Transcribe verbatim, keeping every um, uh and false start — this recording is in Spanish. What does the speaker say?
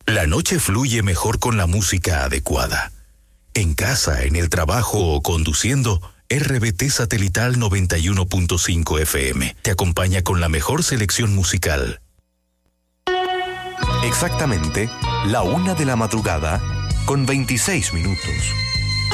La noche fluye mejor con la música adecuada. En casa, en el trabajo o conduciendo, R B T Satelital noventa y uno punto cinco F M te acompaña con la mejor selección musical. Exactamente la una de la madrugada con veintiséis minutos.